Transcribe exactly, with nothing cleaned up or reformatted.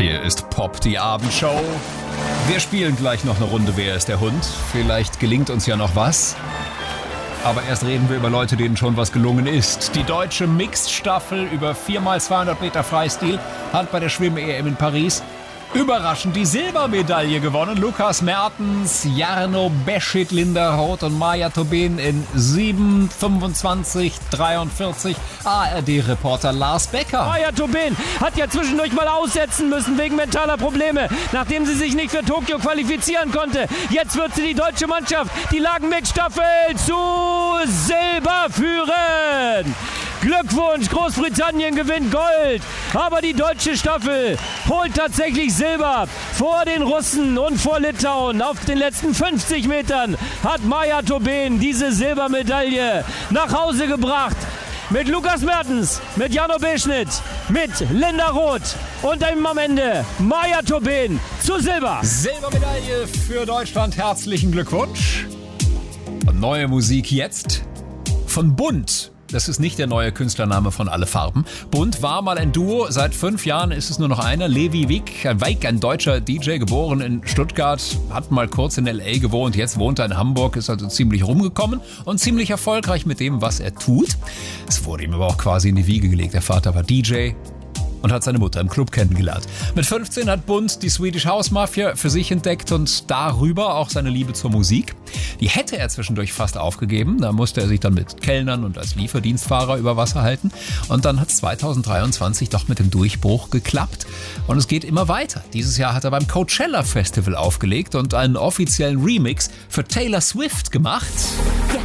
Hier ist Pop, die Abendshow. Wir spielen gleich noch eine Runde Wer ist der Hund? Vielleicht gelingt uns ja noch was. Aber erst reden wir über Leute, denen schon was gelungen ist. Die deutsche Mixed-Staffel über vier mal zweihundert Meter Freistil hat bei der Schwimm-E M in Paris überraschend die Silbermedaille gewonnen. Lukas Mertens, Jarno Beschid, Linda Roth und Maja Tobin in sieben fünfundzwanzig dreiundvierzig. A R D-Reporter Lars Becker. Maja Tobin hat ja zwischendurch mal aussetzen müssen wegen mentaler Probleme, nachdem sie sich nicht für Tokio qualifizieren konnte. Jetzt wird sie die deutsche Mannschaft, die Lagen-Mix-Staffel, zu Silber führen. Glückwunsch, Großbritannien gewinnt Gold, aber die deutsche Staffel holt tatsächlich Silber vor den Russen und vor Litauen. Auf den letzten fünfzig Metern hat Maja Tobin diese Silbermedaille nach Hause gebracht. Mit Lukas Mertens, mit Jarno Beschid, mit Linda Roth und am Ende Maja Tobin zu Silber. Silbermedaille für Deutschland, herzlichen Glückwunsch. Und neue Musik jetzt von Bunt. Das ist nicht der neue Künstlername von Alle Farben. Bunt war mal ein Duo. Seit fünf Jahren ist es nur noch einer. Levi Wick, ein Weik, ein deutscher D J, geboren in Stuttgart, hat mal kurz in L A gewohnt. Jetzt wohnt er in Hamburg, ist also ziemlich rumgekommen und ziemlich erfolgreich mit dem, was er tut. Es wurde ihm aber auch quasi in die Wiege gelegt. Der Vater war D J und hat seine Mutter im Club kennengelernt. Mit fünfzehn hat Bunt die Swedish House Mafia für sich entdeckt und darüber auch seine Liebe zur Musik. Die hätte er zwischendurch fast aufgegeben. Da musste er sich dann mit Kellnern und als Lieferdienstfahrer über Wasser halten. Und dann hat es zwanzig dreiundzwanzig doch mit dem Durchbruch geklappt. Und es geht immer weiter. Dieses Jahr hat er beim Coachella Festival aufgelegt und einen offiziellen Remix für Taylor Swift gemacht.